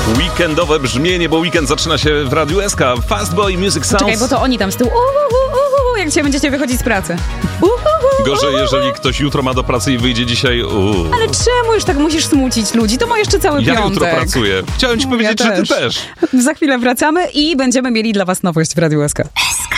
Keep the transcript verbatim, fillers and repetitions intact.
Weekendowe brzmienie, bo weekend zaczyna się w Radiu S K. Fastboy Music Sounds. Czekaj, bo to oni tam z tyłu, uhuhu, jak dzisiaj będziecie wychodzić z pracy. Uhuhu, Gorzej, jeżeli ktoś jutro ma do pracy i wyjdzie dzisiaj... Uu. Ale czemu już tak musisz smucić ludzi? To ma jeszcze cały Ja piątek. jutro pracuję. Chciałem ci Ja powiedzieć, też. że ty też. Za chwilę wracamy i będziemy mieli dla was nowość w Radiu S K.